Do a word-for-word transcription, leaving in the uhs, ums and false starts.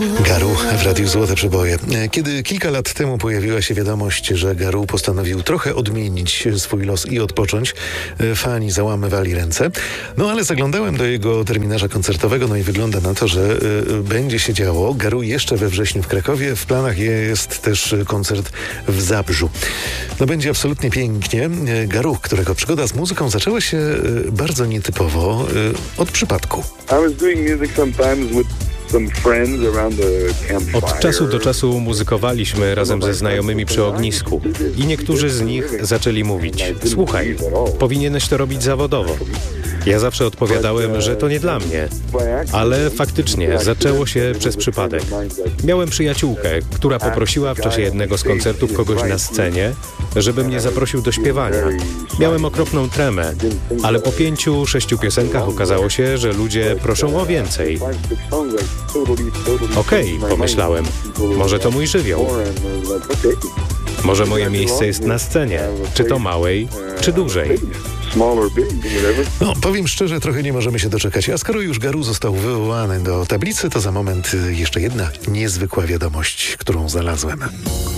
Garu w Radiu Złote Przeboje. Kiedy kilka lat temu pojawiła się wiadomość, że Garu postanowił trochę odmienić swój los i odpocząć, fani załamywali ręce. No ale zaglądałem do jego terminarza koncertowego, no i wygląda na to, że y, będzie się działo. Garu jeszcze we wrześniu w Krakowie. W planach jest też koncert w Zabrzu. No będzie absolutnie pięknie. Garu, którego przygoda z muzyką zaczęła się y, bardzo nietypowo, y, od przypadku. I was doing music sometimes with Od czasu do czasu muzykowaliśmy razem ze znajomymi przy ognisku i niektórzy z nich zaczęli mówić: słuchaj, powinieneś to robić zawodowo. Ja zawsze odpowiadałem, że to nie dla mnie, ale faktycznie zaczęło się przez przypadek. Miałem przyjaciółkę, która poprosiła w czasie jednego z koncertów kogoś na scenie, żeby mnie zaprosił do śpiewania. Miałem okropną tremę, ale po pięciu, sześciu piosenkach okazało się, że ludzie proszą o więcej. Okej, okay, pomyślałem, może to mój żywioł. Może moje miejsce jest na scenie, czy to małej, czy dużej. No, powiem szczerze, trochę nie możemy się doczekać. A skoro już Garu został wywołany do tablicy, to za moment jeszcze jedna niezwykła wiadomość, którą znalazłem.